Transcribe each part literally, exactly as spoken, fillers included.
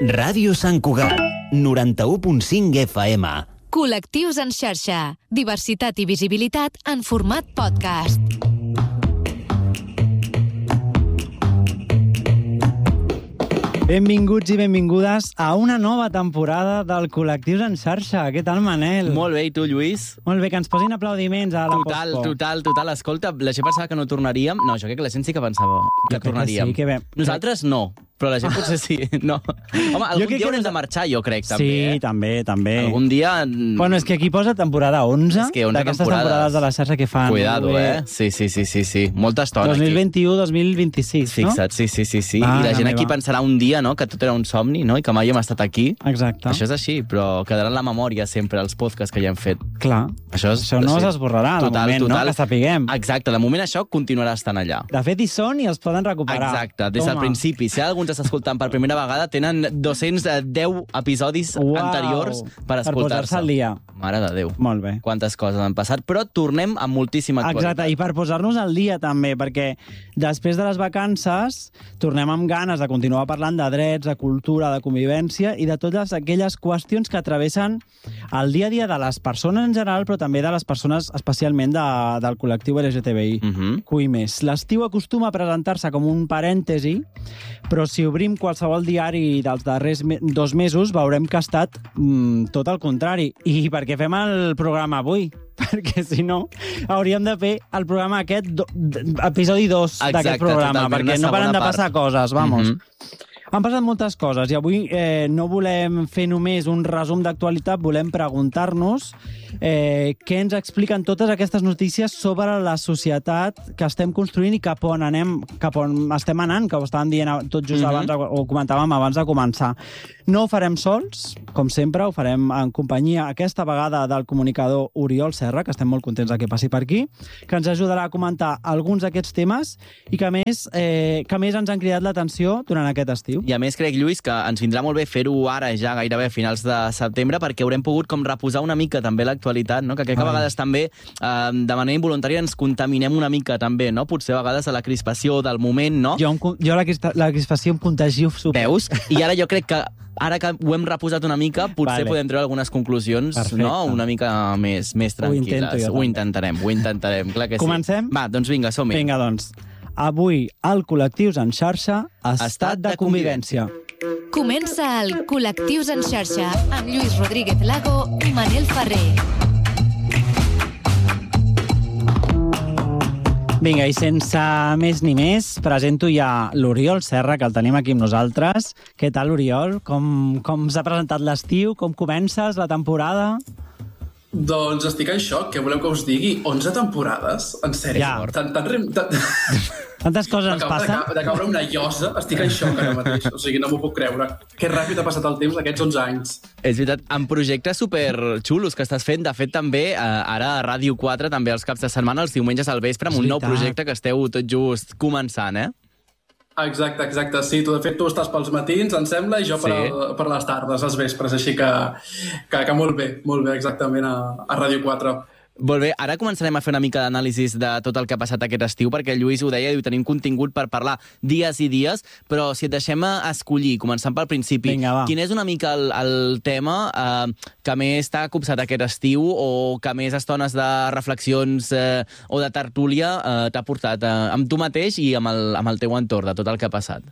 Ràdio Sant Cugat, noranta-u punt cinc F M. Col·lectius en xarxa. Diversitat i visibilitat en format podcast. Benvinguts i benvingudes a una nova temporada del Col·lectius en xarxa. Què tal, Manel? Molt bé, i tu, Lluís? Molt bé, que ens posin aplaudiments a la Total, postpor. total, total. Escolta, la gent pensava que no tornaríem. No, jo crec que la gent sí que pensava que Jo crec que tornaríem. sí, que bé. Nosaltres no, però la gent potser sí. No. Home, algun crec dia que haurem nos- de marxar, jo crec, també. Sí, eh? també, també. Algun dia... Bueno, és que aquí posa temporada onze, És que onze d'aquestes temporades. temporades de la xarxa que fan. Cuidado, eh? Sí, sí, sí, sí, sí. Molta estona dos mil aquí. vint-i-u dos mil vint-i-sis, no? Fixa't, sí, sí, sí, sí. Ah, I la gent la aquí meva. pensarà un dia, no?, que tot era un somni, no?, i que mai hem estat aquí. Exacte. Això és així, però quedarà en la memòria sempre els podcasts que ja hem fet. Clar. Això, és, Això no sí. s'esborrarà, de moment, no? Que sapiguem. Exacte, de moment això continuarà estant allà. De fet, hi són i els poden recuperar. Exacte, des del Toma. principi. Si algú ens està escoltant per primera vegada, tenen dos-cents deu episodis Uau. anteriors per Per escoltar-se. posar-se al dia. Mare de Déu. Molt bé. Quantes coses han passat, però tornem amb moltíssima actualitat. Exacte, i per posar-nos al dia també, perquè després de les vacances tornem amb ganes de continuar parlant de drets, de cultura, de convivència i de totes aquelles qüestions que travessen el dia a dia de les persones en general, però també de les persones especialment de, del col·lectiu L G T B I. Mhm. Q I més. L'estiu acostuma a presentar-se com un parèntesi, però si obrim qualsevol diari dels darrers me dos mesos veurem que ha estat mm, tot el contrari. I per què fem el programa avui? Perquè si no, hauríem de fer el programa aquest, do, d- episodi dos Exacte, d'aquest programa, totalment, perquè una no paren segona de passar part. coses, vamos. Mhm. Han passat moltes coses i avui eh, no volem fer només un resum d'actualitat, volem preguntar-nos eh, què ens expliquen totes aquestes notícies sobre la societat que estem construint i cap on anem, cap on estem anant, que ho estàvem dient tot just Mhm. abans, de- ho comentàvem abans de començar. No ho farem sols, com sempre, ho farem en companyia aquesta vegada del comunicador Oriol Serra, que estem molt contents de que passi per aquí, que ens ajudarà a comentar alguns d'aquests temes i que a més, eh, que a més ens han cridat l'atenció durant aquest estiu. I a més crec, Lluís, que ens vindrà molt bé fer-ho ara, ja gairebé a finals de setembre, perquè haurem pogut com reposar una mica també l'actualitat, no? Que crec que a Ai. vegades també, eh, de manera involuntària, ens contaminem una mica també, no? Potser a vegades a la crispació del moment, no? Jo, em con- jo la, crista- la crispació em contagio super. Veus? I ara jo crec que ara que ho hem reposat una mica, potser Vale. podem treure algunes conclusions, Perfecte. no? Una mica més, més Ho intento tranquil·les. jo Ho també. intentarem, ho intentarem, clar que sí. Comencem? Va, doncs vinga, som-hi. Vinga, doncs. Avui, al Col·lectius en xarxa, estat, Estat de de convivència. Comença el Col·lectius en xarxa amb Lluís Rodríguez Lago i Manel Ferrer. Vinga, i sense més ni més, presento ja l'Oriol Serra, que el tenim aquí amb nosaltres. Què tal, Oriol? Com, com s'ha presentat l'estiu? Com comences la temporada? Doncs estic en xoc, què voleu que us digui? onze temporades? En sèrio? Ja. Tan, tan, tan, tan... Tantes coses ens Acaba de, passen. ca- de caure una llosa, estic en xoc ara mateix. O sigui, no m'ho puc creure. Que ràpid ha passat el temps d'aquests onze anys. És veritat, amb projectes superxulos que estàs fent. De fet, també, eh, ara a Ràdio quatre, també els caps de setmana, els diumenges al vespre, amb És un nou veritat. projecte que esteu tot just començant, eh? Exacte, exacte. Sí, tu, de fet, tu estàs pels matins, em sembla, i jo per, Sí. a, per les tardes, els vespres. Així que, que, que molt bé, molt bé, exactament, a, a Ràdio quatre. Molt bé, ara començarem a fer una mica d'anàlisis de tot el que ha passat aquest estiu, perquè el Lluís ho deia, diu, tenim contingut per parlar dies i dies, però si et deixem a escollir, començant pel principi, Vinga, va. quin és una mica el, el tema eh, que més t'ha copsat aquest estiu o que més estones de reflexions eh, o de tertúlia eh, t'ha portat eh, amb tu mateix i amb el, amb el teu entorn, de tot el que ha passat?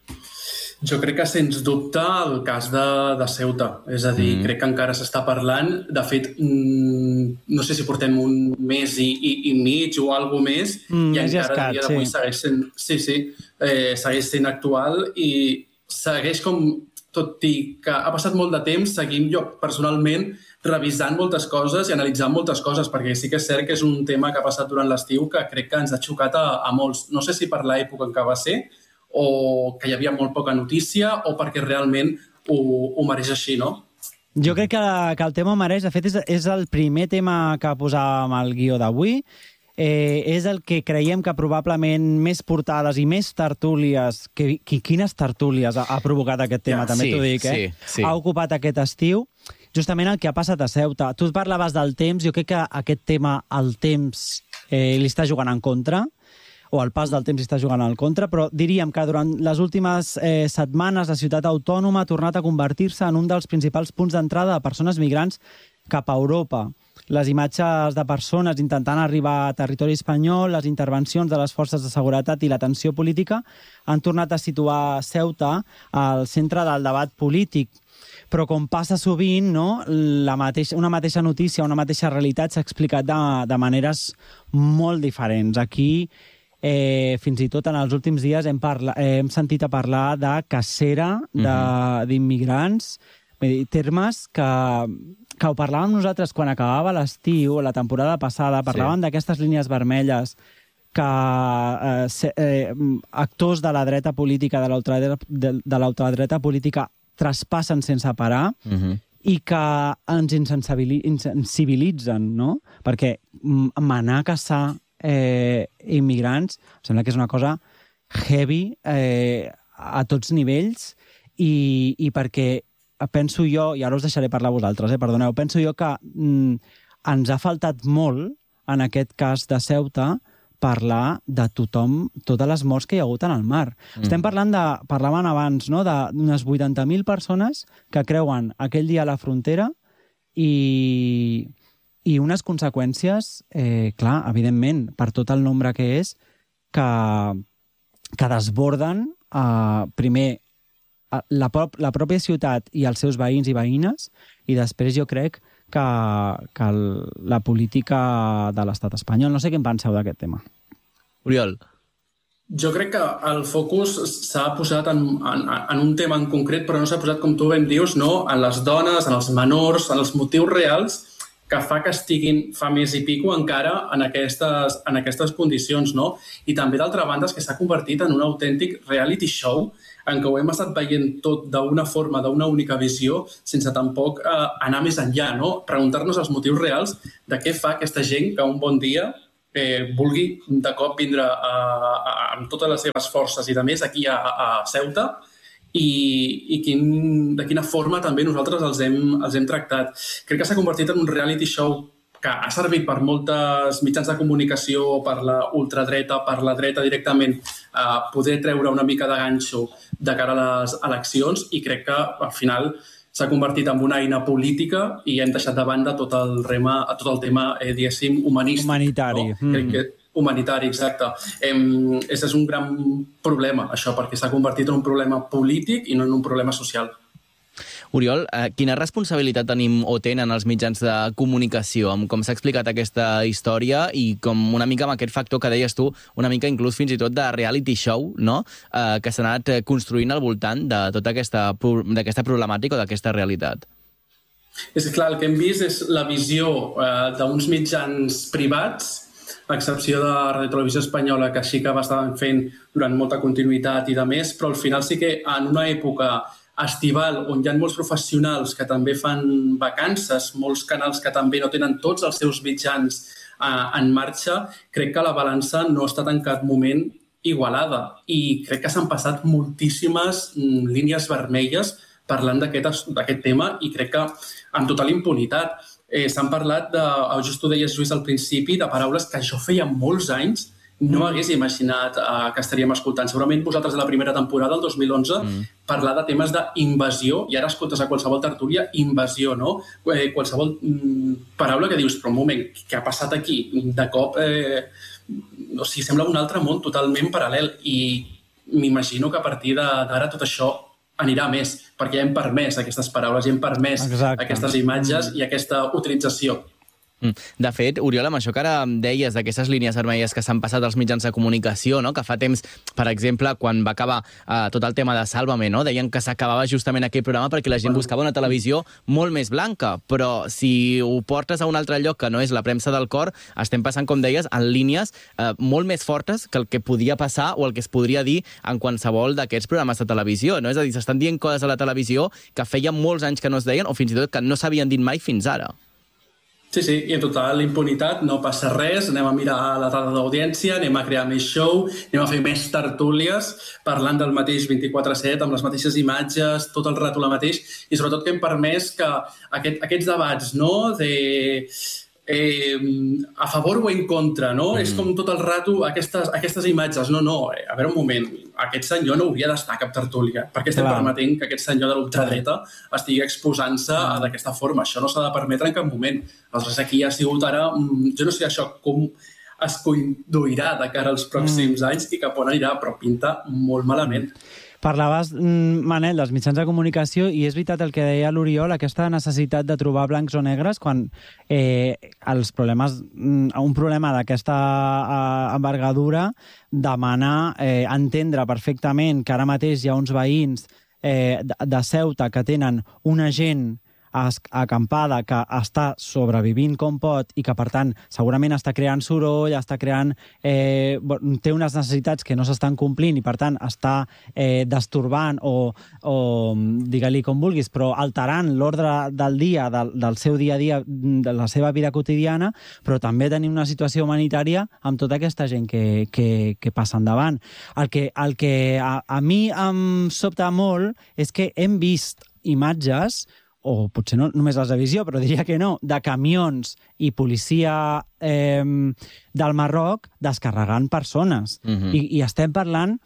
Jo crec que, sens dubte, el cas de, de Ceuta. És a dir, mm. crec que encara s'està parlant. De fet, mm, no sé si portem un mes i, i, i mig o alguna més, Mm, i més i encara a escaig, dia d'avui sí. segueix sent, sí, sí, eh, segueix sent actual i segueix com, tot i que ha passat molt de temps, seguim jo personalment revisant moltes coses i analitzant moltes coses, perquè sí que és cert que és un tema que ha passat durant l'estiu que crec que ens ha xocat a, a molts. No sé si per l'època en què va ser, o que hi havia molt poca notícia, o perquè realment ho, ho mereix així, no? Jo crec que, que el tema ho mereix. De fet, és, és el primer tema que posàvem al guió d'avui. Eh, és el que creiem que probablement més portades i més tertúlies... Que, que, quines tertúlies ha, ha provocat aquest tema, Ja, també sí, t'ho dic, eh? sí, sí. Ha ocupat aquest estiu justament el que ha passat a Ceuta. Tu parlaves del temps, jo crec que aquest tema, el temps, eh, li està jugant en contra. o el pas del temps hi està jugant al contra, però diríem que durant les últimes eh, setmanes la ciutat autònoma ha tornat a convertir-se en un dels principals punts d'entrada de persones migrants cap a Europa. Les imatges de persones intentant arribar a territori espanyol, les intervencions de les forces de seguretat i la tensió política han tornat a situar Ceuta al centre del debat polític. Però com passa sovint, no, la mateixa, una mateixa notícia, una mateixa realitat s'ha explicat de, de maneres molt diferents. Aquí, eh, fins i tot en els últims dies, hem, parla, eh, hem sentit a parlar de cacera d'immigrants, uh-huh. termes que, que ho parlàvem nosaltres quan acabava l'estiu, la temporada passada, parlàvem sí. d'aquestes línies vermelles que eh, se, eh, actors de la dreta política, de l'ultradreta de, de l'ultradreta política, traspassen sense parar uh-huh. i que ens insensibilitzen, no? Perquè manar a caçar eh, immigrants em sembla que és una cosa heavy eh, a tots nivells i, i perquè penso jo, i ara us deixaré parlar a vosaltres, eh, perdoneu, penso jo que mm, ens ha faltat molt, en aquest cas de Ceuta, parlar de tothom, totes les morts que hi ha hagut en el mar. Mm. Estem parlant de, parlàvem abans, no?, d'unes vuitanta mil persones que creuen aquell dia a la frontera i, i unes conseqüències, eh, clar, evidentment, per tot el nombre que és, que, que desborden, eh, primer, la, prop, la pròpia ciutat i els seus veïns i veïnes, i després jo crec que, que el, la política de l'estat espanyol. No sé què en penseu d'aquest tema. Oriol. Jo crec que el focus s'ha posat en, en, en un tema en concret, però no s'ha posat, com tu ben dius, no? En les dones, en els menors, en els motius reals que fa que estiguin fa més i pico encara en aquestes, en aquestes condicions, no? I també, d'altra banda, és que s'ha convertit en un autèntic reality show en què ho hem estat veient tot d'una forma, d'una única visió, sense tampoc eh, anar més enllà, no? Preguntar-nos els motius reals de què fa aquesta gent que un bon dia eh, vulgui de cop vindre a, a, amb totes les seves forces i de més aquí a, a Ceuta i, i quin, de quina forma també nosaltres els hem, els hem tractat. Crec que s'ha convertit en un reality show que ha servit per moltes mitjans de comunicació, per la ultradreta, per la dreta directament, a poder treure una mica de ganxo de cara a les eleccions, i crec que al final s'ha convertit en una eina política i hem deixat de banda tot el, rema, tot el tema, eh, diguéssim, humanístic. Humanitari. No? Mm. Crec que humanitari, exacte. Eh, és un gran problema, això, perquè s'ha convertit en un problema polític i no en un problema social. Oriol, eh, quina responsabilitat tenim o tenen els mitjans de comunicació amb com s'ha explicat aquesta història i com una mica amb aquest factor que deies tu, una mica inclús fins i tot de reality show, no? Eh, que s'ha anat construint al voltant de tota aquesta, d'aquesta problemàtica o d'aquesta realitat? És clar, el que hem vist és la visió eh, d'uns mitjans privats, a excepció de Ràdio Televisió Espanyola, que sí que va estar fent durant molta continuïtat i de més, però al final sí que en una època estival, on hi ha molts professionals que també fan vacances, molts canals que també no tenen tots els seus mitjans eh, en marxa, crec que la balança no ha estat en cap moment igualada. I crec que s'han passat moltíssimes mm, línies vermelles parlant d'aquest tema i crec que amb total impunitat. Eh, s'han parlat, de, just ho deies, Lluís, al principi, de paraules que jo feia molts anys no hagués imaginat uh, que estaríem escoltant. Segurament vosaltres a la primera temporada, el dos mil onze, mm. parlar de temes d'invasió, i ara escoltes a qualsevol tertúlia, invasió, no? Eh, qualsevol mm, paraula que dius, però un moment, què ha passat aquí? De cop, eh, o sigui, sembla un altre món totalment paral·lel, i m'imagino que a partir d'ara tot això anirà més, perquè ja hem permès aquestes paraules, ja hem permès Exacte. Aquestes imatges mm. i aquesta utilització. De fet, Oriol, amb això que ara deies d'aquestes línies vermelles que s'han passat als mitjans de comunicació, no? Que fa temps, per exemple, quan va acabar eh, tot el tema de Sálvame, no? Deien que s'acabava justament aquell programa perquè la gent buscava una televisió molt més blanca, però si ho portes a un altre lloc que no és la premsa del cor, estem passant, com deies, en línies eh, molt més fortes que el que podia passar o el que es podria dir en qualsevol d'aquests programes de televisió, no? És a dir, s'estan dient coses a la televisió que feia molts anys que no es deien o fins i tot que no s'havien dit mai fins ara. Sí, sí, i en total impunitat, no passa res, anem a mirar la dada d'audiència, anem a crear més show, anem a fer més tertúlies, parlant del mateix vint-i-quatre set, amb les mateixes imatges, tot el rato la mateix, i sobretot que hem permès que aquest, aquests debats, no?, de eh, a favor o en contra, no? Mm. És com tot el rato aquestes, aquestes imatges. No, no, eh, a veure un moment, aquest senyor no hauria d'estar a cap tertúlia. Per què estem Clar. permetent que aquest senyor de l'ultradreta estigui exposant-se mm. d'aquesta forma? Això no s'ha de permetre en cap moment. Aleshores, aquí ha sigut ara... Jo no sé això com es conduirà de cara als pròxims mm. anys i cap on anirà, però pinta molt malament. Parlaves, Manel, dels mitjans de comunicació i és veritat el que deia l'Oriol, aquesta necessitat de trobar blancs o negres quan eh, els problemes, un problema d'aquesta eh, envergadura demana eh, entendre perfectament que ara mateix hi ha uns veïns eh, de, de Ceuta que tenen una gent acampada que està sobrevivint com pot i que, per tant, segurament està creant soroll, està creant... Eh, té unes necessitats que no s'estan complint i, per tant, està eh, destorbant o, o digue-li com vulguis, però alterant l'ordre del dia, del, del seu dia a dia, de la seva vida quotidiana, però també tenim una situació humanitària amb tota aquesta gent que, que, que passa endavant. El que, el que a, a mi em sobta molt és que hem vist imatges o potser no només les de visió, però diria que no, de camions i policia eh, del Marroc descarregant persones. Uh-huh. I, I estem parlant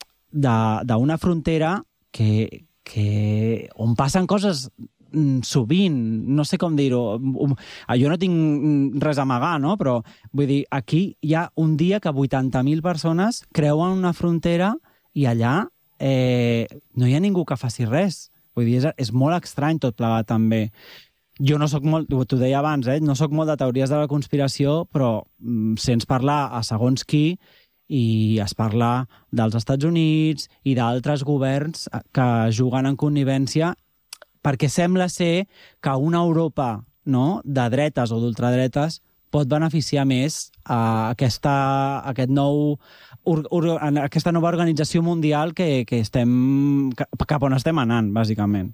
d'una frontera que, que, on passen coses sovint, no sé com dir-ho. Jo no tinc res a amagar, no? Però vull dir, aquí hi ha un dia que vuitanta mil persones creuen una frontera i allà eh, no hi ha ningú que faci res. Vull dir, és, és molt estrany tot plegat, també. Jo no soc molt, t'ho deia abans, eh? no soc molt de teories de la conspiració, però mm, sents parlar a segons qui i es parla dels Estats Units i d'altres governs que juguen en connivència perquè sembla ser que una Europa, no?, de dretes o d'ultradretes pot beneficiar més a aquesta, a aquest nou, ur, ur, a aquesta nova organització mundial que, que estem, cap on estem anant, bàsicament.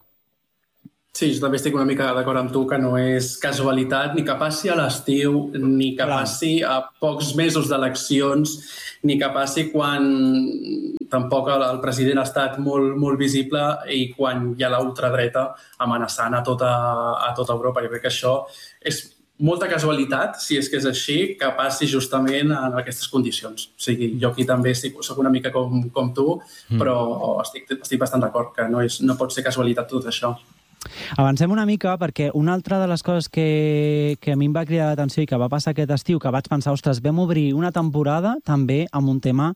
Sí, jo també estic una mica d'acord amb tu que no és casualitat ni que passi a l'estiu, ni que Clar. passi a pocs mesos d'eleccions, ni que passi quan tampoc el, el president ha estat molt, molt visible i quan hi ha la ultradreta amenaçant a tota, a tota Europa. Jo crec que això és molta casualitat, si és que és així, que passi justament en aquestes condicions. O sigui, jo aquí també estic, soc una mica com, com tu, mm. però estic, estic bastant d'acord que no, és, no pot ser casualitat tot això. Avancem una mica perquè una altra de les coses que, que a mi em va cridar l'atenció i que va passar aquest estiu, que vaig pensar, ostres, vam obrir una temporada també amb un tema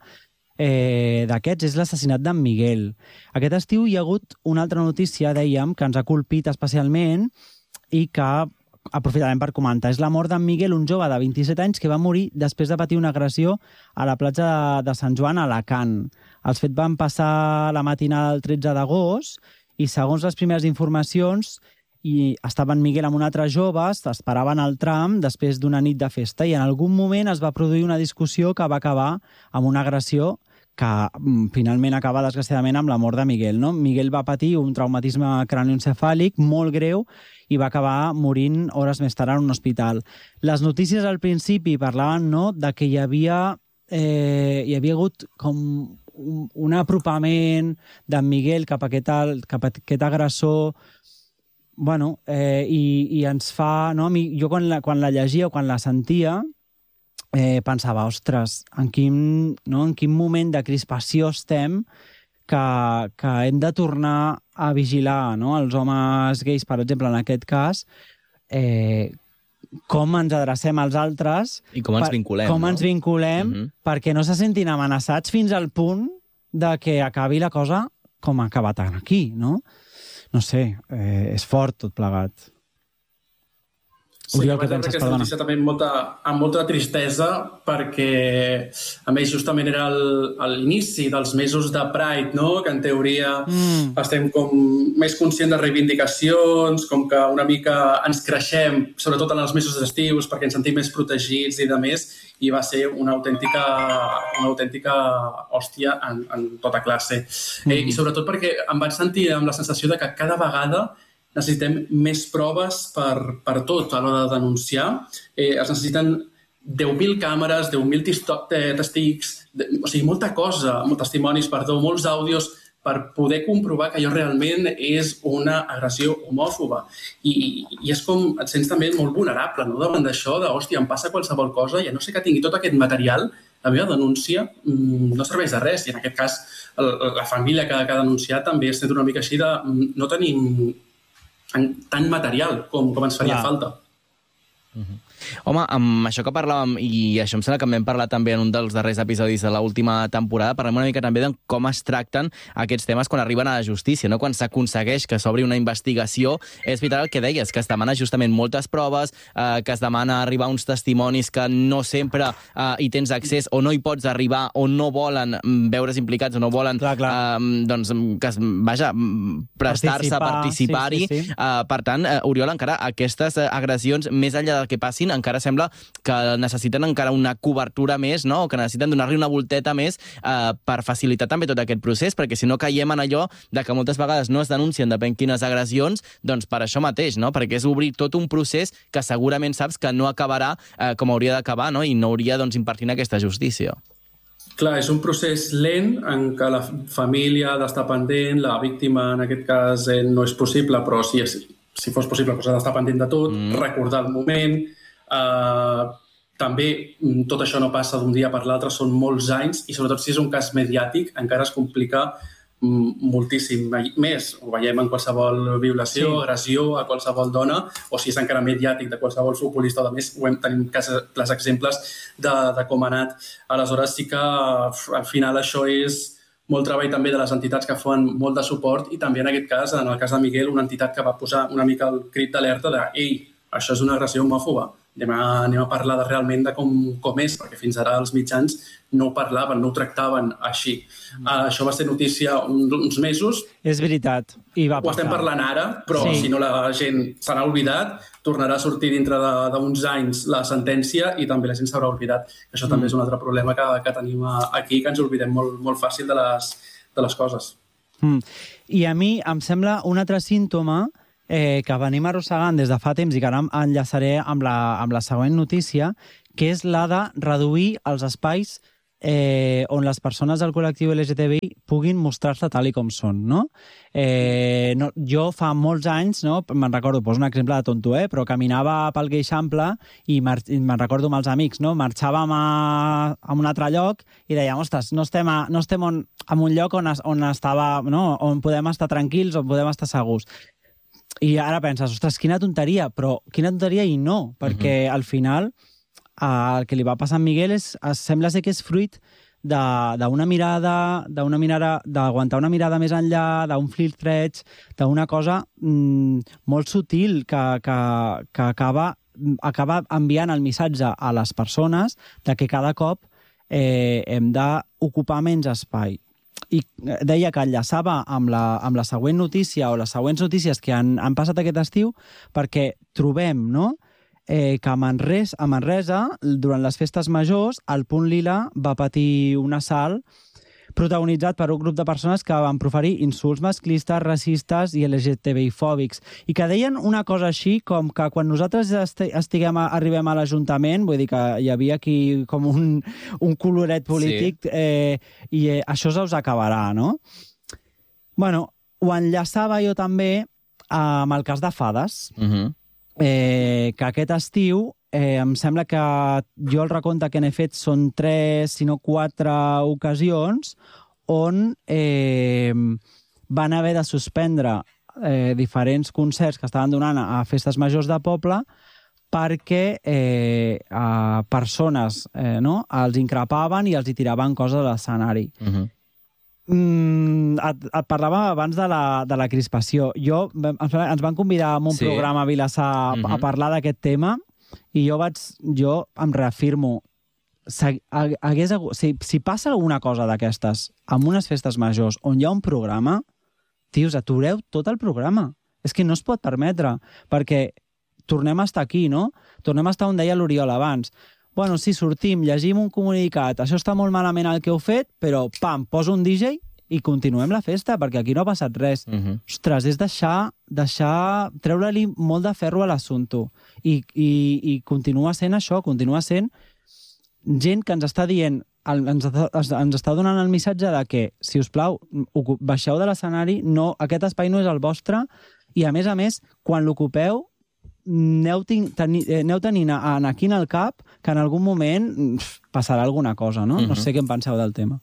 eh, d'aquests, és l'assassinat d'en Miguel. Aquest estiu hi ha hagut una altra notícia, dèiem, que ens ha colpit especialment i que aprofitarem per comentar. És la mort d'en Miguel, un jove de vint-i-set anys que va morir després de patir una agressió a la platja de, de Sant Joan, a Alacant. Els fets van passar la matinada del tretze d'agost i, segons les primeres informacions, i estava en Miguel amb un altre jove, esperaven el tram després d'una nit de festa i en algun moment es va produir una discussió que va acabar amb una agressió que finalment acaba, desgraciadament, amb la mort de Miguel. No? Miguel va patir un traumatisme cranioencefàlic molt greu i va acabar morint hores més tard en un hospital. Les notícies al principi parlaven, no?, de que hi havia, eh, hi havia hagut com un, un apropament d'en Miguel cap a aquest, cap a aquest agressor. Bueno, eh, i, i ens fa... No? Jo quan la, quan la llegia o quan la sentia, Eh, pensava, ostres, en quin, no, en quin moment de crispació estem que, que hem de tornar a vigilar, no? Els homes gais, per exemple, en aquest cas, eh, com ens adrecem als altres... I com ens vinculem, com no? ens vinculem, uh-huh. perquè no se sentin amenaçats fins al punt de que acabi la cosa com ha acabat aquí, no? No sé, eh, és fort tot plegat. Sí, Oriol, que penses, aquesta notícia també amb molta, amb molta tristesa perquè, a més, justament era l'inici dels mesos de Pride, no? Que en teoria mm. estem com més conscients de reivindicacions, com que una mica ens creixem, sobretot en els mesos d'estius, perquè ens sentim més protegits i de més, i va ser una autèntica, una autèntica hòstia en, en tota classe. Mm. Eh, I sobretot perquè em vaig sentir amb la sensació de que cada vegada necessitem més proves per, per tot a l'hora de denunciar. Eh, es necessiten deu mil càmeres, deu mil testics, de, o sigui, molta cosa, molts testimonis, perdó, molts àudios per poder comprovar que allò realment és una agressió homòfoba. I, i és com, et sents també molt vulnerable, no?, davant d'això, de, hòstia, em passa qualsevol cosa, i a no ser que tingui tot aquest material, la meva denúncia mmm, no serveix de res. I en aquest cas, el, la família que, que ha denunciat també es sent una mica així de no tenim tant material com, com ens faria Clar. falta. Uh-huh. Home, amb això que parlàvem, i això em sembla que en vam parlar també en un dels darrers episodis de l'última temporada, parlem una mica també de com es tracten aquests temes quan arriben a la justícia, no? Quan s'aconsegueix que s'obri una investigació. És veritat el que deies, que es demana justament moltes proves, eh, que es demana arribar a uns testimonis que no sempre eh, hi tens accés o no hi pots arribar o no volen veure's implicats o no volen clar, clar. Eh, doncs, que es, vaja, prestar-se a participar-hi. Sí, sí, sí. Eh, per tant, eh, Oriol, encara aquestes agressions, més enllà del que passin, encara sembla que necessiten encara una cobertura més, no? O que necessiten donar-li una volteta més eh, per facilitar també tot aquest procés, perquè si no caiem en allò de que moltes vegades no es denuncien depèn quines agressions, doncs per això mateix, no? Perquè és obrir tot un procés que segurament saps que no acabarà eh, com hauria d'acabar, no? I no hauria, doncs, impartint aquesta justícia. Clar, és un procés lent en què la família ha d'estar pendent, la víctima en aquest cas eh, no és possible, però si, és, si fos possible doncs ha d'estar pendent de tot, mm. recordar el moment. Uh, també tot això no passa d'un dia per l'altre, són molts anys i sobretot si és un cas mediàtic encara es complica moltíssim més. Ho veiem en qualsevol violació, sí. agressió a qualsevol dona, o si és encara mediàtic de qualsevol futbolista o de més, ho hem tenim casos, els exemples de, de com ha anat. Aleshores sí que al final això és molt treball també de les entitats que fan molt de suport i també en aquest cas, en el cas de Miguel, una entitat que va posar una mica el crit d'alerta de ei, això és una agressió homòfoba. Anem a, anem a parlar de, realment de com, com és, perquè fins ara els mitjans no ho parlaven, no ho tractaven així. Mm. Uh, això va ser notícia un, uns mesos. És veritat. I va ho estem parlant ara, però sí. si no la gent se n'ha oblidat, tornarà a sortir dintre d'uns anys la sentència i també la gent s'haurà oblidat. Això mm. també és un altre problema que, que tenim aquí, que ens oblidem molt, molt fàcil de les, de les coses. Mm. I a mi em sembla un altre símptoma Eh, que venim arrossegant des de fa temps i que ara enllaçaré amb la, amb la següent notícia, que és la de reduir els espais eh, on les persones del col·lectiu L G T B I puguin mostrar-se tal i com són, no? Eh, no jo fa molts anys, no, me'n recordo, poso un exemple de tonto, eh, però caminava pel Geixample i, i me'n recordo amb els amics, no? Marxàvem a, a un altre lloc i dèiem, ostres, no estem, a, no estem on, en un lloc on, es, on, estava, no? On podem estar tranquils, on podem estar segurs. I ara penses, ostres, quina tonteria, però quina tonteria i no, perquè uh-huh. al final eh, el que li va passar a Miguel és, sembla ser que és fruit d'una mirada, d'una mirada, d'aguantar una mirada més enllà, d'un filtreig, d'una cosa mm, molt sutil que, que, que acaba, acaba enviant el missatge a les persones de que cada cop eh, hem d'ocupar menys espai. I deia que enllaçava amb la, amb la següent notícia o les següents notícies que han, han passat aquest estiu perquè trobem, no?, eh, que a Manresa, a Manresa, durant les festes majors, el Punt Lila va patir un assalt protagonitzat per un grup de persones que van proferir insults masclistes, racistes i L G T B I fòbics. I que deien una cosa així com que quan nosaltres estiguem a, arribem a l'Ajuntament, vull dir que hi havia aquí com un, un coloret polític, sí. eh, i eh, això se us acabarà, no? Bueno, ho enllaçava jo també amb el cas de Fades, uh-huh. eh, que aquest estiu Eh, em sembla que jo el recompte que n'he fet són tres, si no quatre ocasions on eh, van haver de suspendre eh, diferents concerts que estaven donant a festes majors de poble perquè eh, a persones eh, no, els increpaven i els hi tiraven coses a l'escenari. Uh-huh. Mm, et, et parlava abans de la, de la crispació. Jo, ens van convidar a un sí. programa a Vilassar uh-huh. a parlar d'aquest tema. I jo vaig, jo em reafirmo, si, hagués, si, si passa alguna cosa d'aquestes amb unes festes majors on hi ha un programa, tios, atureu tot el programa. És que no es pot permetre, perquè tornem a estar aquí, no? Tornem a estar on deia l'Oriol abans. Bueno, sí, sortim, llegim un comunicat, això està molt malament el que heu fet, però, pam, poso un D J i continuem la festa, perquè aquí no ha passat res. Uh-huh. Ostres, és deixar, deixar treure-li molt de ferro a l'assumpte. I, i, I continua sent això, continua sent gent que ens està dient el, ens, ens està donant el missatge de que, si us plau, baixeu de l'escenari, no, aquest espai no és el vostre, i a més a més, quan l'ocupeu, aneu, teni, aneu tenint aquí en el cap que en algun moment passarà alguna cosa, no? Uh-huh. No sé què en penseu del tema.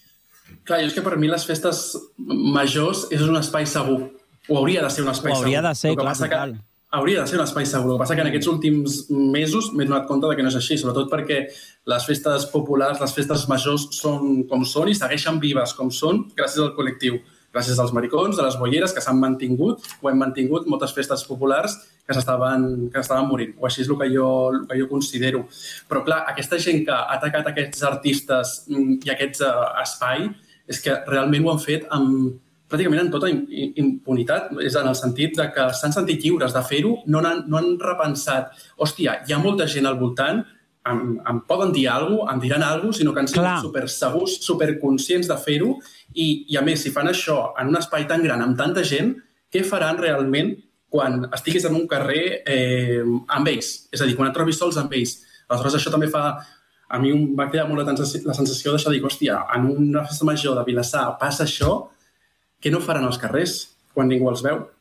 Clar, jo és que per mi les festes majors és un espai segur. O hauria de ser un espai segur. O hauria segur. de ser, clar, total. Que hauria de ser un espai segur. El que passa que en aquests últims mesos m'he donat compte de que no és així, sobretot perquè les festes populars, les festes majors són com són i segueixen vives com són gràcies al col·lectiu. Gràcies als maricons, a les bolleres que s'han mantingut, o hem mantingut moltes festes populars que s'estaven que estaven morint. O així és el que, jo, el que jo considero. Però clar, aquesta gent que ha atacat aquests artistes i aquests uh, espai és que realment ho han fet amb pràcticament en tota impunitat, és en el sentit de que s'han sentit lliures de fer-ho, no han, no han repensat, hòstia, hi ha molta gent al voltant, em, em poden dir alguna cosa, em diran alguna cosa, sinó que han sigut supersegurs, superconscients de fer-ho, i, i a més, si fan això en un espai tan gran, amb tanta gent, què faran realment quan estiguis en un carrer eh, amb ells? És a dir, quan et trobis sols amb ells. Aleshores, això també fa... A mi em va crear molt la sensació d'això, dic, hòstia, en una festa major de Vilassar passa això, què no faran als carrers quan ningú els veu?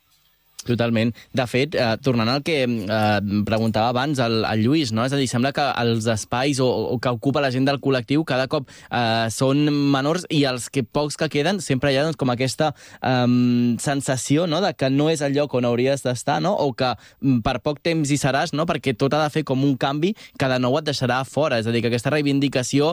Totalment. De fet, eh, tornant al que eh, preguntava abans el, el Lluís, no? És a dir, sembla que els espais o, o que ocupa la gent del col·lectiu cada cop eh, són menors i els que pocs que queden sempre hi ha doncs, com aquesta eh, sensació, no? De que no és el lloc on hauries d'estar, no? O que per poc temps hi seràs, no? Perquè tot ha de fer com un canvi que de nou et deixarà fora. És a dir, que aquesta reivindicació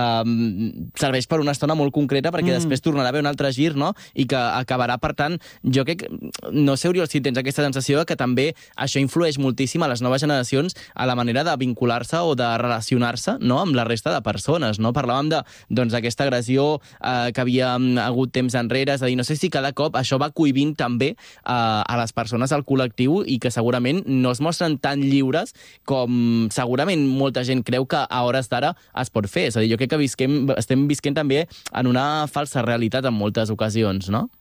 eh, serveix per una estona molt concreta perquè mm. després tornarà a haver un altre gir, no? I que acabarà, per tant, jo crec... No sé, Oriol, si tens aquesta sensació que també això influeix moltíssim a les noves generacions a la manera de vincular-se o de relacionar-se, no?, amb la resta de persones, no? Parlàvem de, doncs, d'aquesta agressió eh, que havia hagut temps enrere, és a dir, no sé si cada cop això va cohibint també eh, a les persones del col·lectiu i que segurament no es mostren tan lliures com segurament molta gent creu que a hores d'ara es pot fer. És a dir, jo crec que visquem, estem visquent també en una falsa realitat en moltes ocasions, no?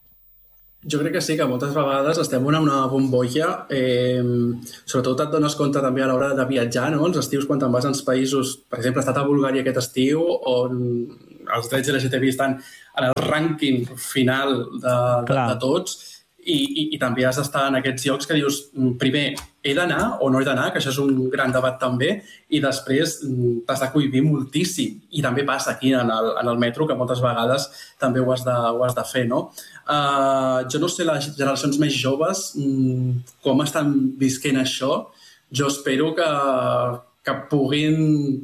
Jo crec que sí, que moltes vegades estem en una bombolla, eh, sobretot et dones compte també a l'hora de viatjar, no? Els estius, quan te'n vas als països, per exemple, he estat a Bulgària aquest estiu, on els drets L G T B I estan en el rànquing final de, de, de tots, i, i, i també has d'estar en aquests llocs que dius, primer, he d'anar o no he d'anar, que això és un gran debat també, i després t'has de cohibir moltíssim. I també passa aquí en el, en el metro, que moltes vegades també ho has de, ho has de fer, no? Uh, jo no sé les generacions més joves um, com estan visquent això. Jo espero que, que puguin...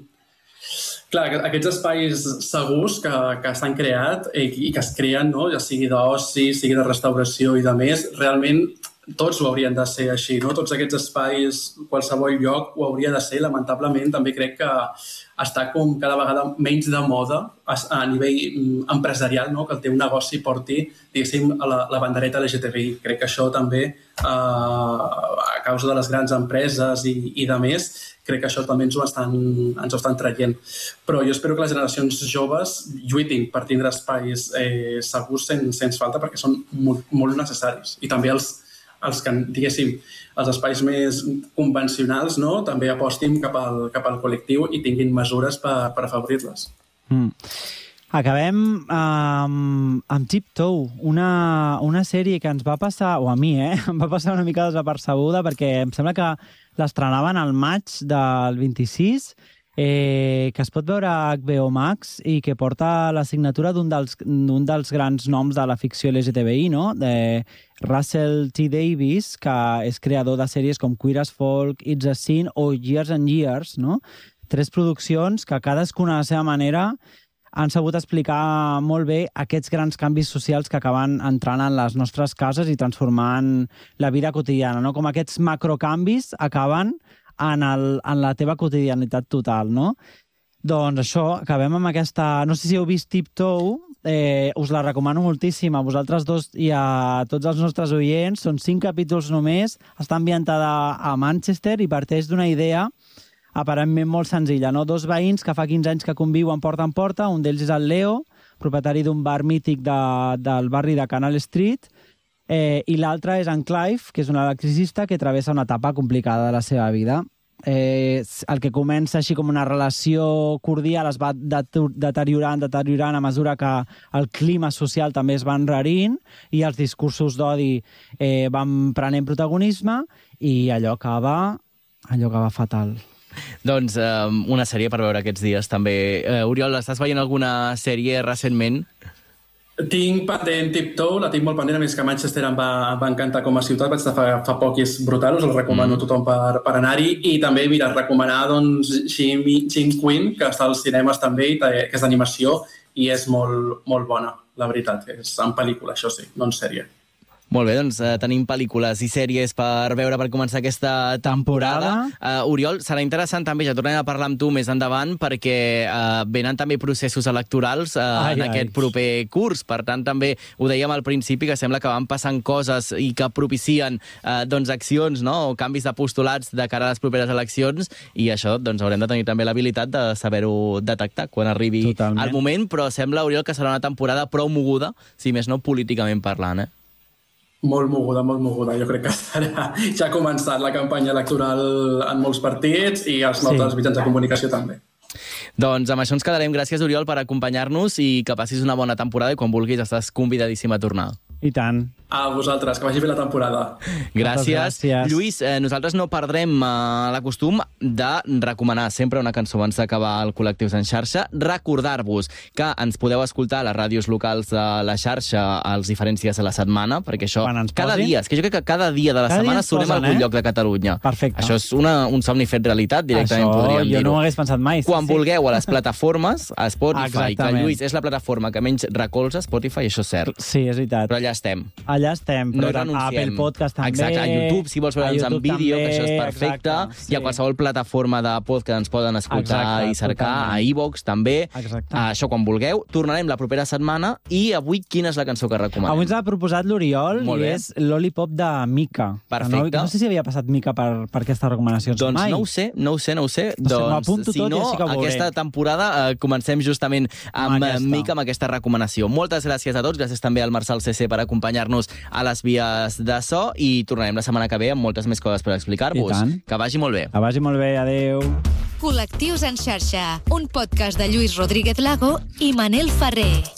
Clar, aquests espais segurs que, que s'han creat i, i que es creen, no? Ja sigui d'oci, sigui de restauració i de més, realment tots ho haurien de ser així, no? Tots aquests espais, qualsevol lloc, ho hauria de ser. Lamentablement, també crec que està com cada vegada menys de moda a, a nivell empresarial, no? Que el teu negoci porti, diguéssim, a la, la bandereta L G T B I. Crec que això també, eh, a causa de les grans empreses i, i de més, crec que això també ens ho estan, ens ho estan traient. Però jo espero que les generacions joves lluitin per tindre espais eh, segurs sens, sens falta, perquè són molt, molt necessaris. I també els, els que, diguéssim, els espais més convencionals, no?, també apostin cap al, cap al col·lectiu i tinguin mesures per, per afavorir-les. Mm. Acabem um, amb Tiptoe, una, una sèrie que ens va passar, o a mi, eh, em va passar una mica desapercebuda, perquè em sembla que l'estrenaven al maig del vint-i-sis, eh, que es pot veure a H B O Max i que porta la signatura d'un dels, d'un dels grans noms de la ficció L G T B I, no?, de Russell T. Davies, que és creador de sèries com Queer as Folk, It's a Sin o Years and Years, no? Tres produccions que cadascuna a la seva manera han sabut explicar molt bé aquests grans canvis socials que acaben entrant en les nostres cases i transformant la vida quotidiana, no? Com aquests macrocanvis acaben en, el, en la teva quotidianitat total, no? Doncs això, acabem amb aquesta... No sé si heu vist Tiptoe, eh, us la recomano moltíssim a vosaltres dos i a tots els nostres oients. Són cinc capítols només, està ambientada a Manchester i parteix d'una idea aparentment molt senzilla, no? Dos veïns que fa quinze anys que conviuen porta en porta, un d'ells és el Leo, propietari d'un bar mític de, del barri de Canal Street, eh, i l'altre és en Clive, que és un electricista que travessa una etapa complicada de la seva vida. eh, el que comença així com una relació cordial es va deteriorant, deteriorant a mesura que el clima social també es va enrarint i els discursos d'odi eh, van prenent protagonisme i allò acaba, allò acaba fatal. Doncs eh, una sèrie per veure aquests dies també. Eh, Oriol, estàs veient alguna sèrie recentment? Tinc pendent Tiptoe, la tinc molt pendent, a més que Manchester em va, em va encantar com a ciutat, vaig estar fa, fa poc i és brutal, us el recomano mm. a tothom per, per anar-hi, i també, mira, recomanar doncs, Jimmy, Jim Quinn, que està als cinemes també, i que és d'animació, i és molt, molt bona, la veritat, és en pel·lícula, això sí, no en sèrie. Molt bé, doncs eh, tenim pel·lícules i sèries per veure per començar aquesta temporada. Uh, Oriol, serà interessant també, ja tornarem a parlar amb tu més endavant, perquè uh, venen també processos electorals uh, ai, en ai. aquest proper curs. Per tant, també ho dèiem al principi, que sembla que van passant coses i que propicien uh, doncs, accions, no? O canvis de postulats de cara a les properes eleccions, i això doncs, haurem de tenir també l'habilitat de saber-ho detectar quan arribi Totalment. el moment, però sembla, Oriol, que serà una temporada prou moguda, si més no políticament parlant, eh? Molt moguda, molt moguda. Jo crec que serà... ja ha començat la campanya electoral en molts partits i els nostres sí. mitjans de comunicació també. Doncs amb això ens quedarem. Gràcies, Oriol, per acompanyar-nos i que passis una bona temporada i quan vulguis estàs convidadíssim a tornar. I tant. A vosaltres, que vagi bé la temporada. Gràcies. gràcies. Lluís, eh, nosaltres no perdrem eh, l'acostum de recomanar sempre una cançó abans d'acabar el Col·lectius en xarxa. Recordar-vos que ens podeu escoltar a les ràdios locals de la xarxa els diferents dies de la setmana, perquè això cada dia, és que jo crec que cada dia de la cada setmana sonem a algun eh? lloc de Catalunya. Perfecte. Això és una, un somni fet realitat, directament això, podríem dir-ho. Jo no ho hagués pensat mai. Quan sí. vulgueu a les plataformes, a Spotify, Exactament. que Lluís és la plataforma que menys recolza, Spotify, això és cert. Sí, és veritat. Però allà estem. Allà estem, però no a Apple Podcast també. Exacte, a YouTube, si vols veure'ns en vídeo, també, que això és perfecte, exacte, sí. i a qualsevol plataforma de podcast ens poden escoltar exacte, i cercar, totalment. A iVoox també, exacte. A això quan vulgueu. Tornarem la propera setmana, i avui quina és la cançó que recomanem? Avui ens ha proposat l'Oriol i és Lollipop de Mika. Perfecte. No, no sé si havia passat Mika per, per aquestes recomanacions doncs mai. no ho sé, no ho sé, no ho sé. No sé, doncs, si tot no, sí que aquesta temporada eh, comencem justament amb, amb Mika, amb aquesta recomanació. Moltes gràcies a tots, gràcies també al Marçal C C per acompanyar-nos a les vies de so, i tornarem la setmana que ve amb moltes més coses per explicar-vos. Que vagi molt bé. Que vagi molt bé, adeu. Col·lectius en xarxa, un podcast de Lluís Rodríguez Lago i Manel Ferrer.